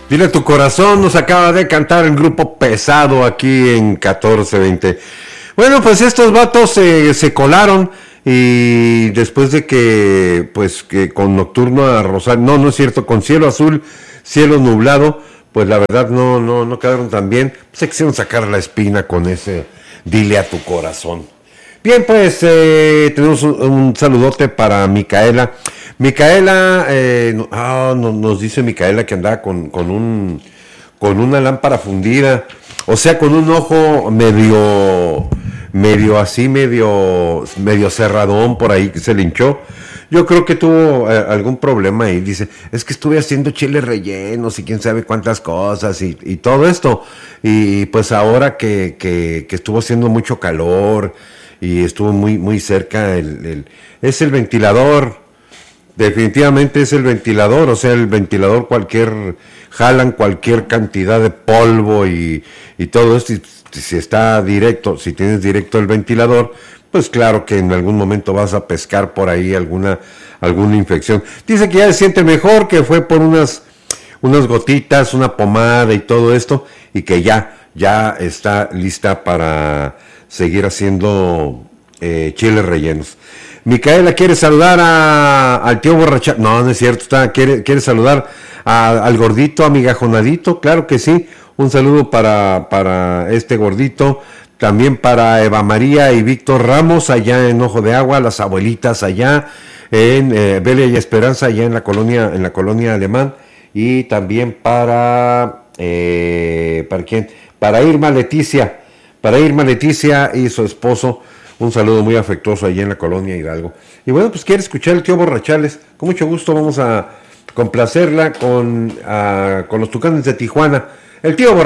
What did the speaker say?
Dile a tu corazón, nos acaba de cantar el grupo Pesado aquí en 1420. Bueno, pues estos vatos se colaron y después de que, pues que con Nocturno a Rosario, no es cierto, con Cielo Azul, Cielo Nublado, pues la verdad no quedaron tan bien. Se quisieron sacar la espina con ese Dile a tu corazón. Bien, pues tenemos un saludote para Micaela. Micaela, nos dice Micaela que andaba con una lámpara fundida, o sea, con un ojo medio cerradón por ahí que se le hinchó. Yo creo que tuvo algún problema ahí. Dice, es que estuve haciendo chiles rellenos y quién sabe cuántas cosas y todo esto. Y pues ahora que estuvo haciendo mucho calor y estuvo muy cerca, es el ventilador. Definitivamente es el ventilador, o sea, el ventilador jalan cualquier cantidad de polvo y todo esto. Y si está directo, si tienes directo el ventilador, pues claro que en algún momento vas a pescar por ahí alguna infección. Dice que ya se siente mejor, que fue por unas gotitas, una pomada y todo esto, y que ya está lista para seguir haciendo chiles rellenos. Micaela quiere saludar al tío borracha. No es cierto, quiere saludar al gordito amigajonadito, claro que sí. Un saludo para este gordito, también para Eva María y Víctor Ramos allá en Ojo de Agua, las abuelitas allá en Bella y Esperanza, allá en la colonia Alemán, y también ¿para quién? Para Irma Leticia y su esposo. Un saludo muy afectuoso allí en la colonia Hidalgo. Y bueno, pues quiere escuchar el tío Borrachales. Con mucho gusto vamos a complacerla con los Tucanes de Tijuana. El tío Borrachales.